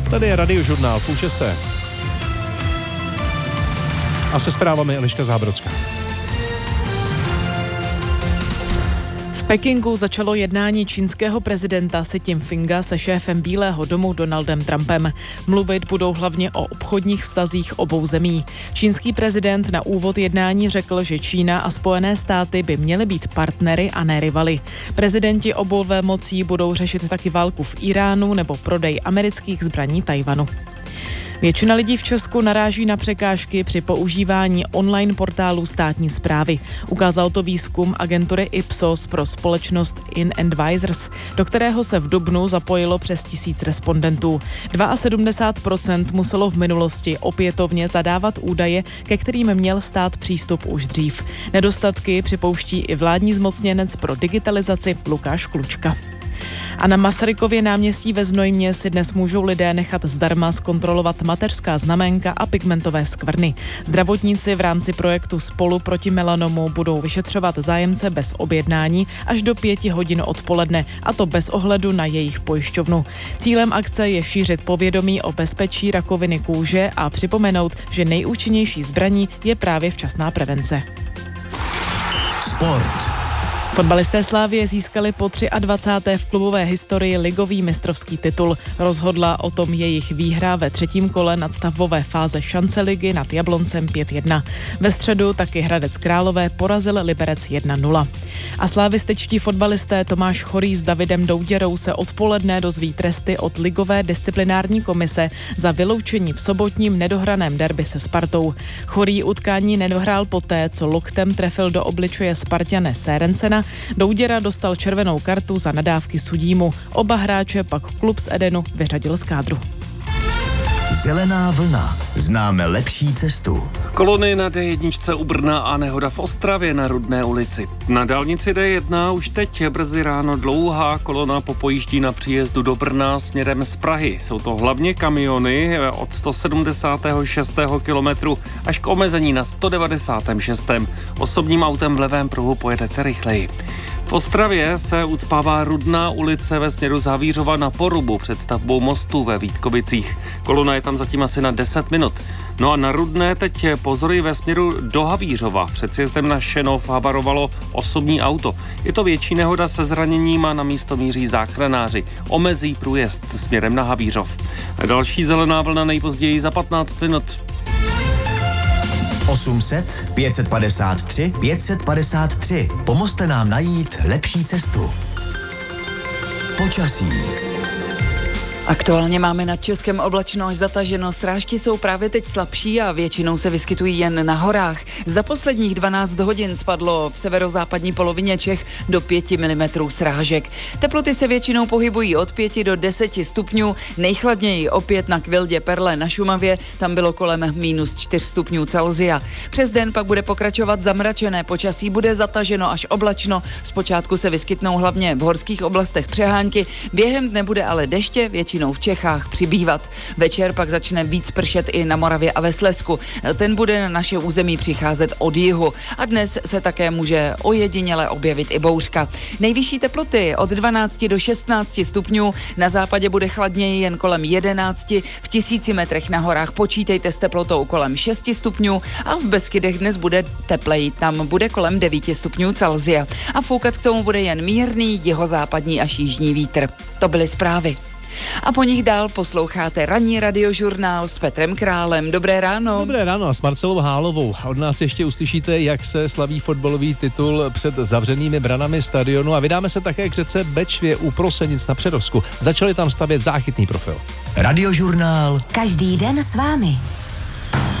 Tady je Radiožurnál, 5:30. A se zprávami Eliška Zábrodská. V Pekingu začalo jednání čínského prezidenta Xi Jinpinga se šéfem Bílého domu Donaldem Trumpem. Mluvit budou hlavně o obchodních vztazích obou zemí. Čínský prezident na úvod jednání řekl, že Čína a Spojené státy by měly být partnery a ne rivaly. Prezidenti obou velmocí budou řešit taky válku v Iránu nebo prodej amerických zbraní Tajvanu. Většina lidí v Česku naráží na překážky při používání online portálů státní správy. Ukázal to výzkum agentury Ipsos pro společnost InAdvisors, do kterého se v dubnu zapojilo přes 1000 respondentů. 72% muselo v minulosti opětovně zadávat údaje, ke kterým měl stát přístup už dřív. Nedostatky připouští i vládní zmocněnec pro digitalizaci Lukáš Klučka. A na Masarykově náměstí ve Znojmě si dnes můžou lidé nechat zdarma zkontrolovat mateřská znaménka a pigmentové skvrny. Zdravotníci v rámci projektu Spolu proti melanomu budou vyšetřovat zájemce bez objednání až do 5 hodin odpoledne, a to bez ohledu na jejich pojišťovnu. Cílem akce je šířit povědomí o bezpečí rakoviny kůže a připomenout, že nejúčinnější zbraní je právě včasná prevence. Sport. Fotbalisté Slavie získali po 23. v klubové historii ligový mistrovský titul. Rozhodla o tom jejich výhra ve 3. kole nadstavbové fáze šance ligy nad Jabloncem 5-1. Ve středu taky Hradec Králové porazil Liberec 1-0. A slavističtí fotbalisté Tomáš Chorý s Davidem Douděrou se odpoledne dozví tresty od ligové disciplinární komise za vyloučení v sobotním nedohraném derby se Spartou. Chorý utkání nedohrál poté, co loktem trefil do obličeje Sparťane Sérencena. Douděra dostal červenou kartu za nadávky sudímu. Oba hráče pak klub z Edenu vyřadil z kádru. Zelená vlna. Známe lepší cestu. Kolony na D1 u Brna a nehoda v Ostravě na Rudné ulici. Na dálnici D1 už teď je brzy ráno dlouhá kolona popojíždí na příjezdu do Brna směrem z Prahy. Jsou to hlavně kamiony od 176. kilometru až k omezení na 196. Osobním autem v levém pruhu pojedete rychleji. V Ostravě se ucpává Rudná ulice ve směru z Havířova na Porubu před stavbou mostu ve Vítkovicích. Kolona je tam zatím asi na 10 minut. No a na Rudné teď pozory ve směru do Havířova. Před sjezdem na Šenov havarovalo osobní auto. Je to větší nehoda se zraněním a na místo míří záchranáři. Omezí průjezd směrem na Havířov. Další zelená vlna nejpozději za 15 minut. 800 553 553. Pomozte nám najít lepší cestu. Počasí. Aktuálně máme nad Českem oblačno až zataženo, srážky jsou právě teď slabší a většinou se vyskytují jen na horách. Za posledních 12 hodin spadlo v severozápadní polovině Čech do 5 mm srážek. Teploty se většinou pohybují od 5 do 10 stupňů, nejchladněji opět na Kvildě Perle na Šumavě, tam bylo kolem -4 stupňů Celsia. Přes den pak bude pokračovat zamračené počasí, bude zataženo až oblačno, zpočátku se vyskytnou hlavně v horských oblastech přehánky, během dne bude ale deště, většinou v Čechách přibývat. Večer pak začne víc pršet i na Moravě a ve Slezsku. Ten bude na naše území přicházet od jihu a dnes se také může ojediněle objevit i bouřka. Nejvyšší teploty od 12 do 16 stupňů, na západě bude chladněji jen kolem 11, v 1000 metrech na horách počítejte s teplotou kolem 6 stupňů a v Beskydech dnes bude tepleji, tam bude kolem 9 stupňů Celsia. A foukat k tomu bude jen mírný jihozápadní až jižní vítr. To byly zprávy. A po nich dál posloucháte ranní radiožurnál s Petrem Králem. Dobré ráno. Dobré ráno a s Marcelou Hálovou. Od nás ještě uslyšíte, jak se slaví fotbalový titul před zavřenými branami stadionu a vydáme se také k řece Bečvě u Prosenic na Přerovsku. Začali tam stavět záchytný profil. Radiožurnál. Každý den s vámi.